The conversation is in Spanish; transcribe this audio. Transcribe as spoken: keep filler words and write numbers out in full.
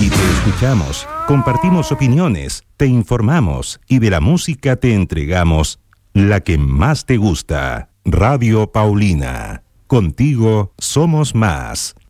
Aquí te escuchamos, compartimos opiniones, te informamos y de la música te entregamos la que más te gusta. Radio Paulina. Contigo somos más.